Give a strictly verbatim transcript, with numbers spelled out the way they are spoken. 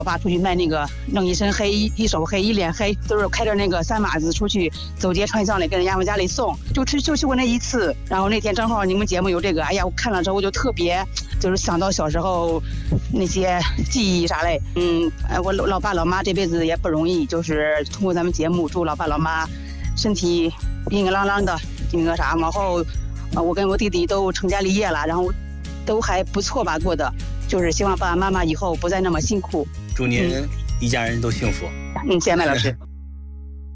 我爸出去卖那个，弄一身黑，一手黑，一脸黑，都是开着那个三马子出去走街串巷里跟人家们家里送，就去就去过那一次。然后那天正好你们节目有这个，哎呀，我看了之后我就特别，就是想到小时候那些记忆啥嘞。嗯，我老爸老妈这辈子也不容易，就是通过咱们节目，祝老爸老妈身体硬硬朗朗的，那个啥，往后，呃，我跟我弟弟都成家立业了，然后都还不错吧，过的，就是希望爸爸妈妈以后不再那么辛苦。 祝您一家人都幸福。 嗯，谢谢麦老师。